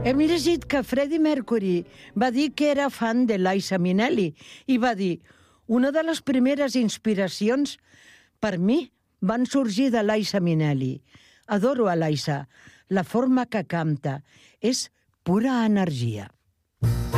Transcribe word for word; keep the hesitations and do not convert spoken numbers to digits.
Hem llegit que Freddie Mercury va dir que era fan de Liza Minnelli i va dir: una de les primeres inspiracions per mi van sorgir de Liza Minnelli. Adoro a Liza. La forma que canta és pura energia.